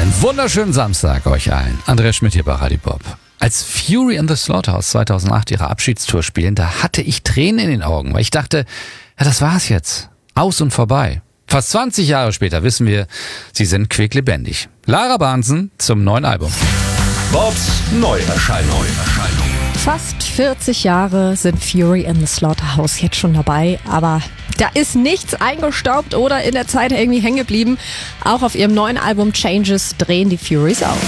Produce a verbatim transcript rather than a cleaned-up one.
Einen wunderschönen Samstag euch allen. Andreas Schmidt hier bei Radio Pop. Als Fury in the Slaughterhouse zweitausendacht ihre Abschiedstour spielen, da hatte ich Tränen in den Augen, weil ich dachte, ja, das war's jetzt. Aus und vorbei. Fast zwanzig Jahre später wissen wir, sie sind quicklebendig. Lara Barnsen zum neuen Album. Bobs Neuerscheinung. Fast vierzig Jahre sind Fury in the Slaughterhouse jetzt schon dabei, aber da ist nichts eingestaubt oder in der Zeit irgendwie hängen geblieben. Auch auf ihrem neuen Album Changes drehen die Furies auf.